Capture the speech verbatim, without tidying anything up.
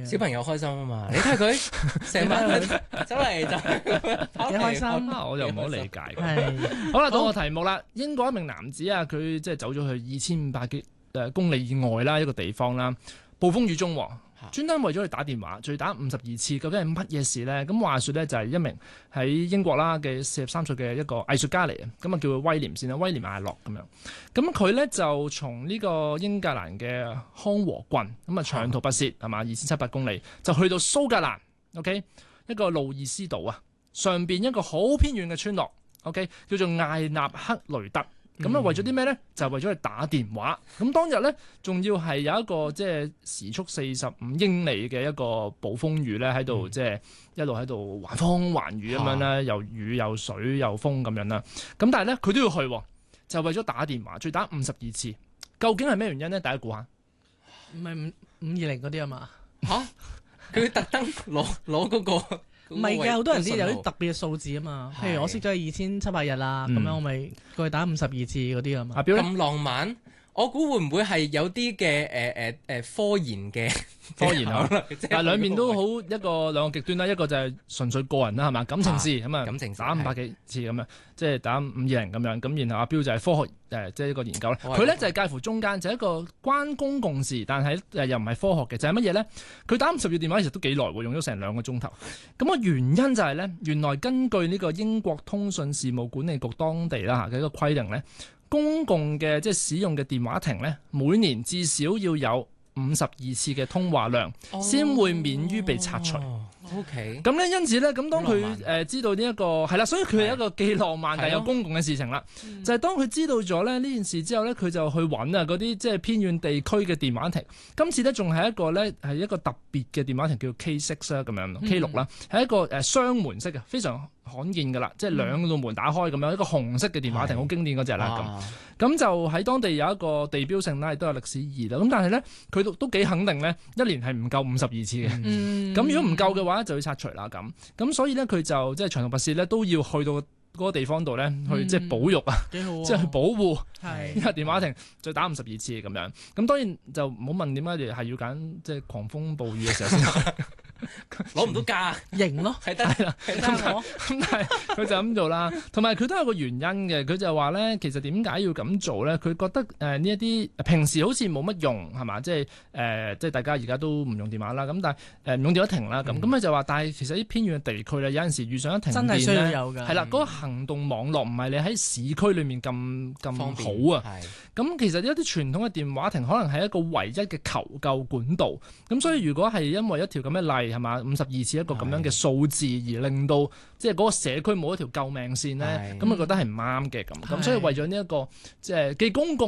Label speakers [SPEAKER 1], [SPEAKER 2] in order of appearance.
[SPEAKER 1] 啊，
[SPEAKER 2] 小朋友開心啊嘛！你睇佢成晚走嚟就
[SPEAKER 1] 幾開心
[SPEAKER 3] 啊，我就唔好理解。
[SPEAKER 1] 係
[SPEAKER 3] 好啦，到個題目啦。英國一名男子啊，佢即係走咗去二千五百幾誒公里以外啦，一個地方啦，暴風雨中，專登為咗去打電話，最打五十二次，究竟係乜嘢事呢？咁話說咧，就係一名喺英國啦嘅四十三歲嘅一個藝術家嚟嘅，咁啊叫佢威廉先啦，威廉艾洛咁樣。咁佢咧就從呢個英格蘭嘅康和郡，咁啊長途跋涉係嘛，二千七百公里，就去到蘇格蘭 ，OK 一個路易斯島啊，上邊一個好偏遠嘅村落 ，OK 叫做艾納克雷特。咁啊，為咗啲咩咧？就係為咗去打電話。咁當日咧，仲要係有一個即係時速四十五英里嘅一個暴風雨咧，喺度即係一路喺度橫風橫雨咁樣啦，又雨又水又風咁樣啦。咁但係咧，佢都要去，就為咗打電話，最打五十二次。究竟係咩原因咧？大家估下。
[SPEAKER 1] 唔係五五二零嗰啲啊嘛？
[SPEAKER 2] 嚇！佢特登攞攞嗰個。
[SPEAKER 1] 唔係嘅，好多人知有啲特別嘅數字啊嘛。譬如我識咗二千七百日啦，咁樣我咪過去打五十二次嗰啲啊嘛。
[SPEAKER 3] 阿表
[SPEAKER 2] 咁浪漫，我估會唔會係有啲嘅誒誒誒科研嘅
[SPEAKER 3] 科研啊？嗱，兩面都好一個兩個極端啦，一個就係純粹個人啦，係嘛？感情事咁啊，
[SPEAKER 2] 感情
[SPEAKER 3] 打五百幾次咁樣，即係打五二零咁樣。咁然後阿標就係科學誒，即係一個研究咧。佢咧就係介乎中間，就係一個關公共事，但係誒又唔係科學嘅，就係乜嘢咧？佢打五十二電話其實都幾耐喎，用咗成兩個鐘頭。咁個原因就係咧，原來根據呢個英國通訊事務管理局當地啦嚇嘅一個規定咧，公共嘅即係使用嘅電話亭咧，每年至少要有五十二次嘅通話量，先、哦、會免於被拆除。
[SPEAKER 2] O K，
[SPEAKER 3] 咁咧，因此咧，咁當佢誒知道呢、這、一個係啦，所以佢係一個既浪漫但係有公共嘅事情啦。就係當佢知道咗咧呢件事之後咧，佢就去揾啊嗰啲即係偏遠地區嘅電話亭。今次咧仲係一個咧係一個特別嘅電話亭，叫 K 六啦咁樣 ，K 六啦，係一個誒雙門式嘅，非常罕見噶啦，即係兩道門打開咁樣，一個紅色嘅電話亭，好經典嗰隻啦咁。咁就喺當地有一個地標性啦，亦都有歷史意義啦。咁但係咧，佢都都幾肯定咧，一年係唔夠五十二次嘅。咁、嗯、如果唔夠嘅話，就要拆除啦咁。咁所以咧，佢就即係長途跋涉咧，都要去到嗰個地方度咧，去即係保育啊，即係去保護。係，因為電話亭再打五十二次咁樣。咁當然就唔好問點解係要揀即係狂風暴雨嘅時候先。
[SPEAKER 2] 攞唔到價，
[SPEAKER 1] 型咯，
[SPEAKER 2] 係得啦，係得
[SPEAKER 3] 我。咁但係佢就咁做啦，同埋佢都有個原因嘅。佢就話咧，其實點解要咁做咧？佢覺得誒呢一啲平時好似冇乜用係嘛，即係誒、呃、即係大家而家都唔用電話啦。咁但係誒唔用電話停啦。咁咁佢就話，但係其實啲偏遠嘅地區咧，有陣時遇上一停電咧，真係需要有㗎。係啦，嗰、嗰個行動網絡唔係你喺市區裡面咁咁好啊。咁其實一啲傳統嘅電話亭可能係一個唯一嘅求救管道。咁所以如果係因為一條咁嘅例係嘛，五十二次一個咁樣嘅數字而令到即係嗰個社區冇一條救命線咧，咁佢覺得係唔啱嘅咁。咁所以為咗呢一個即係既公共